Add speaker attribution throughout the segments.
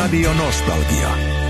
Speaker 1: Radio Nostalgia.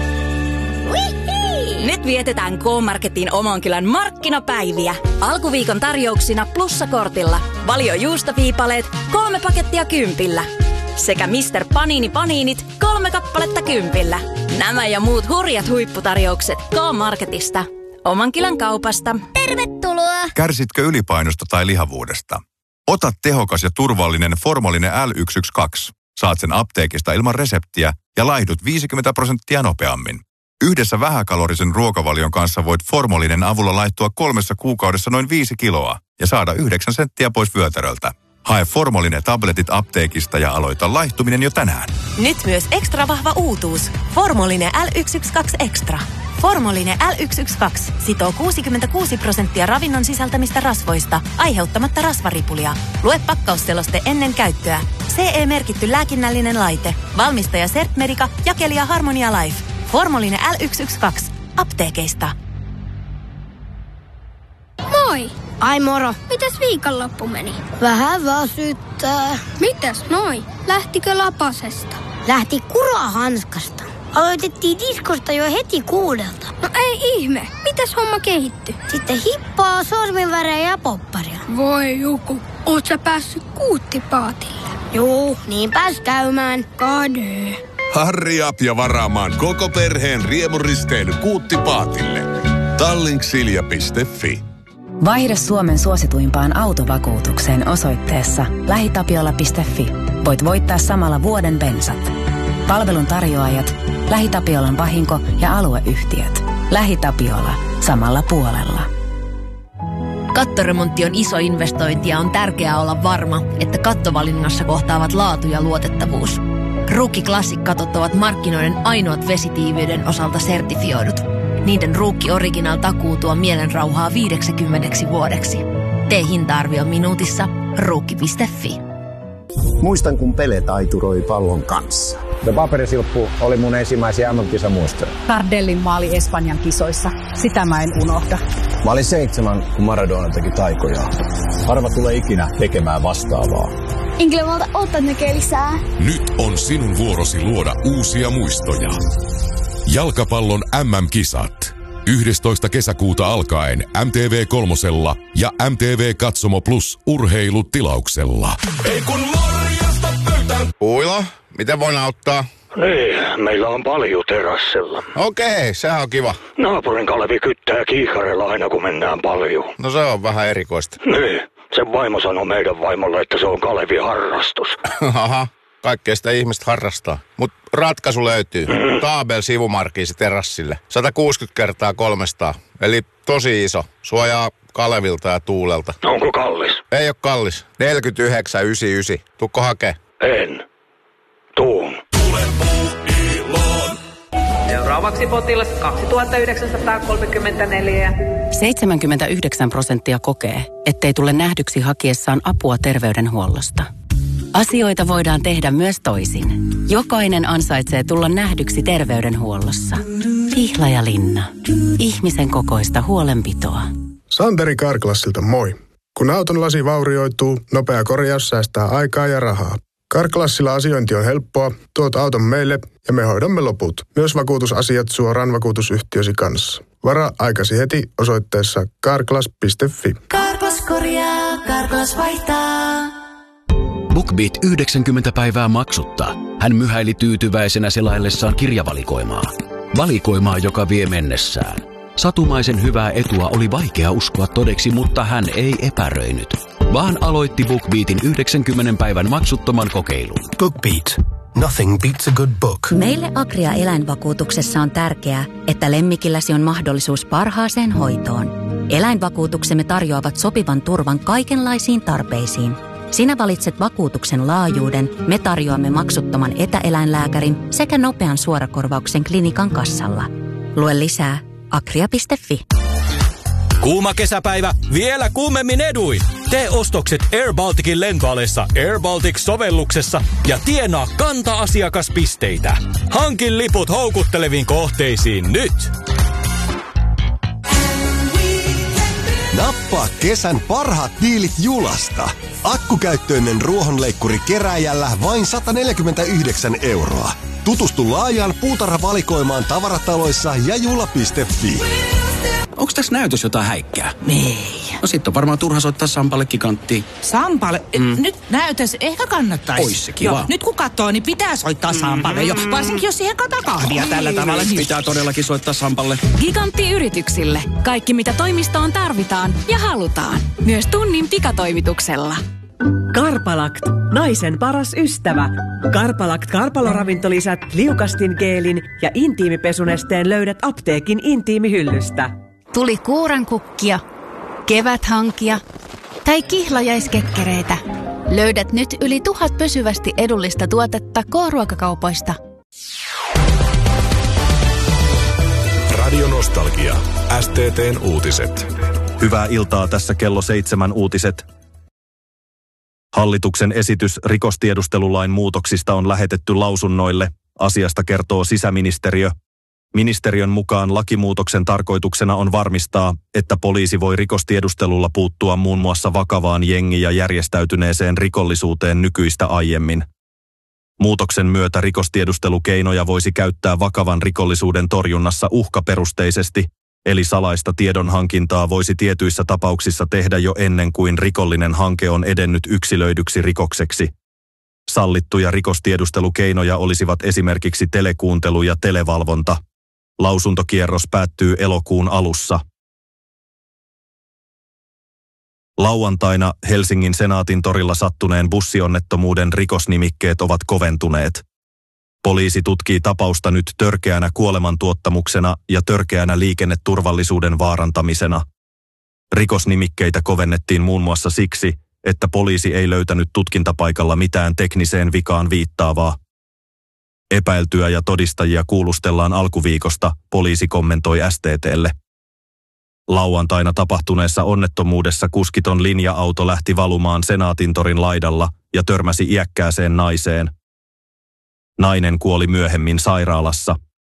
Speaker 2: Nyt vietetään K-Marketin oman kylän markkinapäiviä. Alkuviikon tarjouksina plussakortilla. Valio juustoviipaleet 3 pakettia 10. Sekä Mr. Panini Paninit 3 kappaletta 10. Nämä ja muut hurjat huipputarjoukset K-Marketista. Oman kylän kaupasta.
Speaker 3: Tervetuloa!
Speaker 4: Kärsitkö ylipainosta tai lihavuudesta? Ota tehokas ja turvallinen Formolinen L112. Saat sen apteekista ilman reseptiä ja laihdut 50% nopeammin. Yhdessä vähäkalorisen ruokavalion kanssa voit Formolinen avulla laihtua 3 kuukaudessa noin 5 kiloa ja saada 9 senttiä pois vyötäröltä. Hae Formolinen tabletit apteekista ja aloita laihtuminen jo tänään.
Speaker 5: Nyt myös ekstra vahva uutuus. Formolinen L112 Extra. Formolinen L112 sitoo 66% ravinnon sisältämistä rasvoista, aiheuttamatta rasvaripulia. Lue pakkausseloste ennen käyttöä. CE-merkitty lääkinnällinen laite. Valmistaja Certmedica, jakelija Harmonia Life. Formolinen L112. Apteekeista.
Speaker 3: Moi!
Speaker 6: Ai moro.
Speaker 3: Mitäs viikonloppu meni?
Speaker 6: Vähän väsyttää.
Speaker 3: Mitäs noi? Lähtikö lapasesta?
Speaker 6: Lähti kurahanskasta. Aloitettiin diskosta jo heti 6.
Speaker 3: No ei ihme. Mitäs homma kehittyi?
Speaker 6: Sitten hippaa, sormivärejä ja popparia.
Speaker 3: Voi joku. Oot sä päässyt kuuttipaatille?
Speaker 6: Juu, niin pääs käymään.
Speaker 3: Kade.
Speaker 7: Harri up ja varaamaan koko perheen riemuristeily Kuuttipaatille. Tallinksilja.fi.
Speaker 8: Vaihda Suomen suosituimpaan autovakuutukseen osoitteessa lähitapiola.fi. Voit voittaa samalla vuoden bensat. Palvelun tarjoajat, LähiTapiolan vahinko- ja alueyhtiöt. LähiTapiola. Samalla puolella.
Speaker 9: Kattoremontti on iso investointi ja on tärkeää olla varma, että kattovalinnassa kohtaavat laatu ja luotettavuus. Ruukki Classic-katot ovat markkinoiden ainoat vesitiiviyden osalta sertifioidut. Niiden Ruukki Original takuu tuo mielenrauhaa 50 vuodeksi. Tee hinta-arvio minuutissa. Ruukki.fi.
Speaker 10: Muistan, kun Pele taituroi pallon kanssa.
Speaker 11: Ja paperisilppu oli mun ensimmäisiä MM-kisamuistoja.
Speaker 12: Tardellin maali Espanjan kisoissa. Sitä mä en unohda.
Speaker 10: Mä olin 7, kun Maradona teki taikoja. Harva tulee ikinä tekemään vastaavaa.
Speaker 13: Enkä malta ottaa näkee lisää.
Speaker 7: Nyt on sinun vuorosi luoda uusia muistoja. Jalkapallon MM-kisat. 11. kesäkuuta alkaen MTV3 ja MTV Katsomo Plus urheilutilauksella.
Speaker 14: Ei kun morjesta pöytään.
Speaker 15: Uilo, miten voin auttaa?
Speaker 16: Niin, meillä on paljon terassilla.
Speaker 15: Okei, sehän on kiva.
Speaker 16: Naapurin Kalevi kyttää kiikarella aina kun mennään paljon.
Speaker 15: No se on vähän erikoista.
Speaker 16: Niin, sen vaimo sanoi meidän vaimolle, että se on Kalevin harrastus.
Speaker 15: Aha, kaikkea sitä ihmistä harrastaa. Mut ratkaisu löytyy. Taabel sivumarkiisi terassille. 160x300. Eli tosi iso. Suojaa Kalevilta ja tuulelta.
Speaker 16: Onko kallis?
Speaker 15: Ei oo kallis. 49,99. Tuukko hakee?
Speaker 16: En. Tuun.
Speaker 17: Seuraavaksi potilas 2934.
Speaker 8: 79% kokee, ettei tule nähdyksi hakiessaan apua terveydenhuollosta. Asioita voidaan tehdä myös toisin. Jokainen ansaitsee tulla nähdyksi terveydenhuollossa. Pihlajalinna. Ihmisen kokoista huolenpitoa.
Speaker 18: Santeri Carglassilta moi. Kun auton lasi vaurioituu, nopea korjaus säästää aikaa ja rahaa. Carglassilla asiointi on helppoa, tuot auton meille ja me hoidamme loput. Myös vakuutusasiat suoraan vakuutusyhtiösi kanssa. Varaa aikasi heti osoitteessa carglass.fi.
Speaker 5: Carglass korjaa, Carglass vaihtaa.
Speaker 19: BookBeat 90 päivää maksutta. Hän myhäili tyytyväisenä selaillessaan kirjavalikoimaa. Valikoimaa, joka vie mennessään. Satumaisen hyvää etua oli vaikea uskoa todeksi, mutta hän ei epäröinyt, vaan aloitti BookBeatin 90 päivän maksuttoman kokeilun.
Speaker 1: BookBeat. Nothing beats a good book.
Speaker 2: Meille Agria eläinvakuutuksessa on tärkeää, että lemmikilläsi on mahdollisuus parhaaseen hoitoon. Eläinvakuutuksemme tarjoavat sopivan turvan kaikenlaisiin tarpeisiin. Sinä valitset vakuutuksen laajuuden, me tarjoamme maksuttoman etäeläinlääkärin sekä nopean suorakorvauksen klinikan kassalla. Lue lisää agria.fi.
Speaker 20: Kuuma kesäpäivä, vielä kuumemmin eduin. Tee ostokset Air Balticin lentoalessa Air Baltic-sovelluksessa ja tienaa kanta-asiakaspisteitä. Hankin liput houkutteleviin kohteisiin nyt.
Speaker 21: Nappaa kesän parhaat diilit Julasta. Akkukäyttöinen ruohonleikkuri Keräjällä vain 149 €. Tutustu laajaan puutarhavalikoimaan tavarataloissa ja jula.fi.
Speaker 22: Onks tässä näytös jotain häikkää?
Speaker 23: Ei.
Speaker 22: No sit on varmaan turha soittaa Sampalle kikanttiin.
Speaker 23: Sampalle? Nyt näytös ehkä kannattaisi.
Speaker 22: Ois se kiva.
Speaker 23: Joo, nyt kun katsoo, niin pitää soittaa Sampalle jo. Varsinkin jos siihen kahvia tällä tavalla. Niin...
Speaker 22: Pitää todellakin soittaa Sampalle.
Speaker 24: Gigantti-yrityksille. Kaikki mitä toimistoon tarvitaan ja halutaan. Myös tunnin pikatoimituksella.
Speaker 25: Karpalakt, naisen paras ystävä. Karpalakt karpaloravintolisät, liukastingeelin ja intiimipesunesteen löydät apteekin intiimihyllystä.
Speaker 24: Tuli kuurankukkia, keväthankia tai kihlajaiskekkereitä. Löydät nyt yli 1000 pysyvästi edullista tuotetta K-ruokakaupoista.
Speaker 1: Radio Nostalgia. STT:n uutiset.
Speaker 26: Hyvää iltaa, tässä kello 7 uutiset. Hallituksen esitys rikostiedustelulain muutoksista on lähetetty lausunnoille. Asiasta kertoo sisäministeriö. Ministeriön mukaan lakimuutoksen tarkoituksena on varmistaa, että poliisi voi rikostiedustelulla puuttua muun muassa vakavaan jengi- ja järjestäytyneeseen rikollisuuteen nykyistä aiemmin. Muutoksen myötä rikostiedustelukeinoja voisi käyttää vakavan rikollisuuden torjunnassa uhkaperusteisesti, eli salaista tiedonhankintaa voisi tietyissä tapauksissa tehdä jo ennen kuin rikollinen hanke on edennyt yksilöidyksi rikokseksi. Sallittuja rikostiedustelukeinoja olisivat esimerkiksi telekuuntelu ja televalvonta. Lausuntokierros päättyy elokuun alussa. Lauantaina Helsingin Senaatintorilla sattuneen bussionnettomuuden rikosnimikkeet ovat koventuneet. Poliisi tutkii tapausta nyt törkeänä kuolemantuottamuksena ja törkeänä liikenneturvallisuuden vaarantamisena. Rikosnimikkeitä kovennettiin muun muassa siksi, että poliisi ei löytänyt tutkintapaikalla mitään tekniseen vikaan viittaavaa. Epäiltyä ja todistajia kuulustellaan alkuviikosta, poliisi kommentoi STT:lle. Lauantaina tapahtuneessa onnettomuudessa kuskiton linja-auto lähti valumaan Senaatintorin laidalla ja törmäsi iäkkääseen naiseen. Nainen kuoli myöhemmin sairaalassa.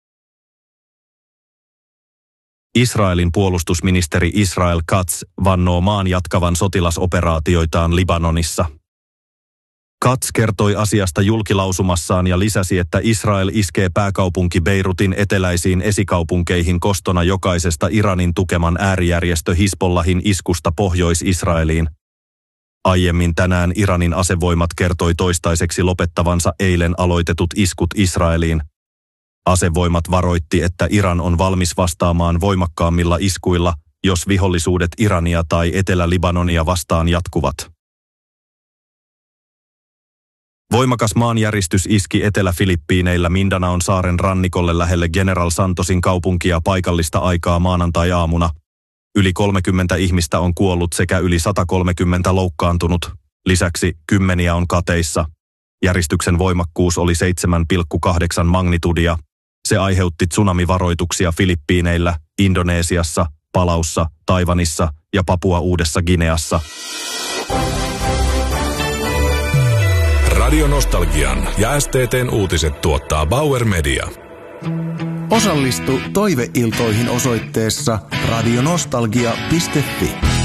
Speaker 26: Israelin puolustusministeri Israel Katz vannoo maan jatkavan sotilasoperaatioitaan Libanonissa. Katz kertoi asiasta julkilausumassaan ja lisäsi, että Israel iskee pääkaupunki Beirutin eteläisiin esikaupunkeihin kostona jokaisesta Iranin tukeman äärijärjestö Hizbollahin iskusta Pohjois-Israeliin. Aiemmin tänään Iranin asevoimat kertoi toistaiseksi lopettavansa eilen aloitetut iskut Israeliin. Asevoimat varoitti, että Iran on valmis vastaamaan voimakkaammilla iskuilla, jos vihollisuudet Irania tai Etelä-Libanonia vastaan jatkuvat. Voimakas maanjäristys iski Etelä-Filippiineillä Mindanaon saaren rannikolle lähelle General Santosin kaupunkia paikallista aikaa maanantai-aamuna. Yli 30 ihmistä on kuollut sekä yli 130 loukkaantunut. Lisäksi kymmeniä on kateissa. Järistyksen voimakkuus oli 7,8 magnitudia. Se aiheutti tsunamivaroituksia Filippiineillä, Indonesiassa, Palaussa, Taiwanissa ja Papua-Uudessa Gineassa.
Speaker 1: Radio Nostalgian ja STT:n uutiset tuottaa Bauer Media.
Speaker 27: Osallistu toiveiltoihin osoitteessa radionostalgia.fi.